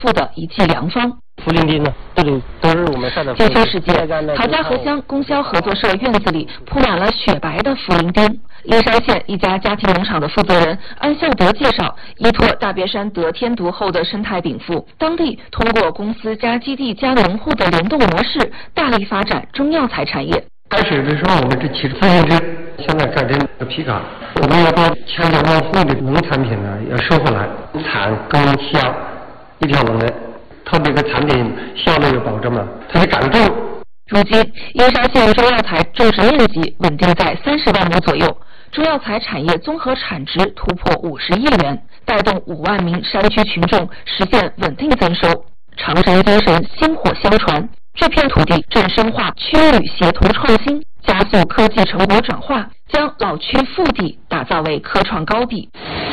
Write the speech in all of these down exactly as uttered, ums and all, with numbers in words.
富的一剂良方。 茯苓丁呢，这里都是我们晒的。 介绍时间，陶家河乡供销合作社院子里铺满了雪白的茯苓丁。灵山县一家家庭农场的负责人安孝德介绍，依托大别山得天独厚的生态禀赋，当地通过公司加基地加农户的联动模式，大力发展中药材产业。 开始的时候，我们是起自行车，现在改成皮卡，我们要把千家万户的农产品呢要收回来，产跟销一条龙的，它这个产品销量有保证嘛，它是敢种。 如今，英沙县中药材种植面积稳定在三十万亩左右，中药材产业综合产值突破五十亿元，带动五万名山区群众实现稳定增收。长征精神薪火相传，这片土地正深化区域协同创新，加速科技成果转化，将老区腹地打造为科创高地。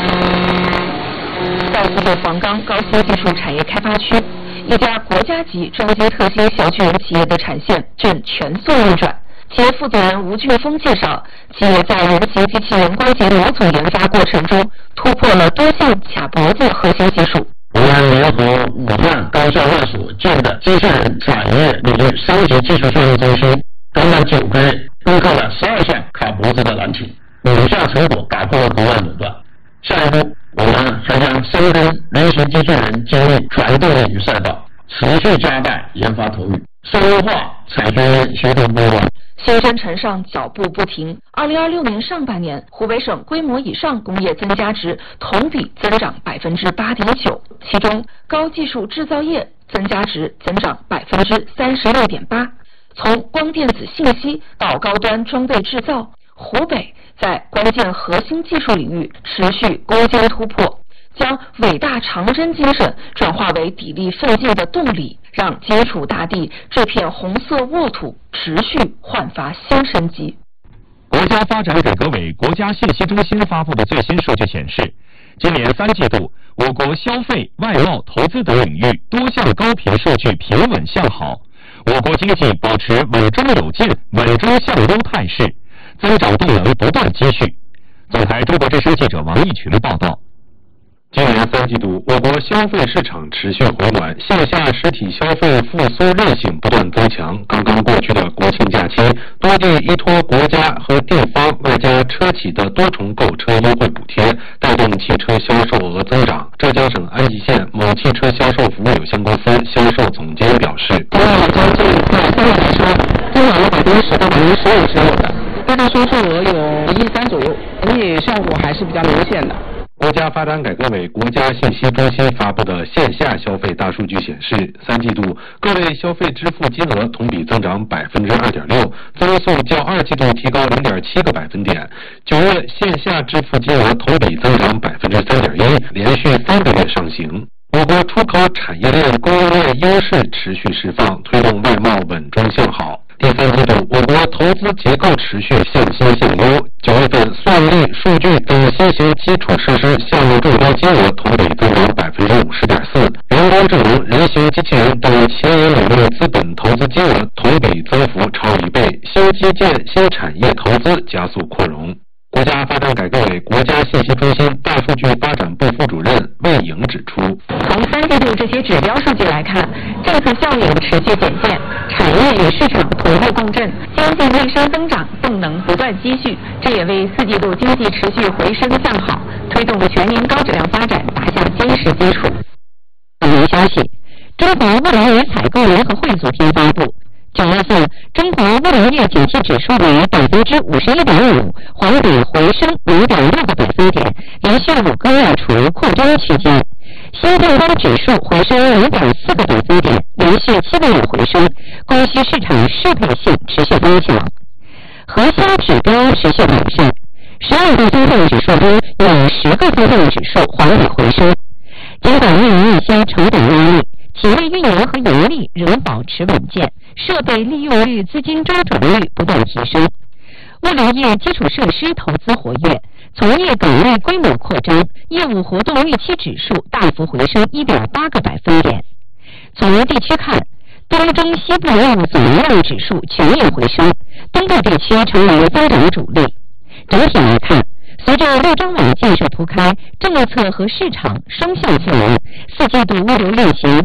在苏州黄冈高新技术产业开发区，一家国家级专精特新小巨人企业的产线正全速运转。企业负责人吴俊峰介绍，企业在人形机器人关节模组研发过程中，突破了多项卡脖子核心技术。 我们联合武汉高校万所建的机器人产业领域三级技术创新中心，短短九个月攻克了十二项卡脖子的难题，五项成果打破了国外垄断。下一步，我们还将深耕人形机器人精密传动领域赛道，持续加大研发投入，深化产学协同规划。 新征程上脚步不停。二零二六年上半年，湖北省规模以上工业增加值同比增长百分之八点九，其中高技术制造业增加值增长百分之三十六点八。从光电子信息到高端装备制造，湖北在关键核心技术领域持续攻坚突破，将伟大长征精神转化为砥砺奋进的动力，让基础大地这片红色沃土持续焕发新生机。 国家发展改革委国家信息中心发布的最新数据显示，今年三季度，我国消费、外贸、投资等领域多项高频数据平稳向好，我国经济保持稳中有进、稳中向优态势，增长动能不断积蓄。总台中国之声记者王义群报道。 今年三季度，我国消费市场持续回暖，线下实体消费复苏韧性不断增强。刚刚过去的国庆假期，多地依托国家和地方外加车企的多重购车优惠补贴，带动汽车销售额增长。浙江省安吉县某汽车销售服务有限公司销售总监表示：“ 从我将这一块相对来说，增长了百分之十到百分之十五是有的，大概销售额有一亿三左右，整体效果还是比较明显的。” 国家发展改革委国家信息中心发布的线下消费大数据显示，三季度各类消费支付金额同比增长百分之二点六，增速较二季度提高零点七个百分点。九月线下支付金额同比增长百分之三点一，连续三个月上行。我国出口产业链供应链优势持续释放，推动外贸稳中向好。第三季度，我国投资结构持续向新向优。九月份，算力、数据等新型基础设施项目中标金额同比增长百分之五十点四，人工智能、人形机器人等前沿领域资本投资金额同比增幅超一倍，新基建、新产业投资加速扩容。国家发展改革委国家信息中心大数据发展部副主任魏颖指出， 从三季度这些指标数据来看，政策效应持续显现，产业与市场同步共振，经济内生增长动能不断积蓄，这也为四季度经济持续回升向好，推动全年高质量发展打下坚实基础。消息：中国物流业采购联合会昨天发布。九月份，中国物流业景气指数为百分之五十一点五，环比回升零点六个百分点，连续五个月处于扩张区间。新订单指数回升零点四个百分点，连续七个月回升，供需市场适配性持续增强。核销指标持续改善，十二个通胀指数中有十个通胀指数环比回升。尽管面临一些成本压力，企业运营和盈利仍保持稳健，设备利用率、资金周转率不断提升。物流业基础设施投资活跃，从业岗位规模扩张，业务活动预期指数大幅回升 一点八个百分点。从地区看，东中西部业务总量指数全面回升，东部地区成为增长主力。整体来看，随着陆中网建设铺开，政策和市场双向赋能，四季度物流运行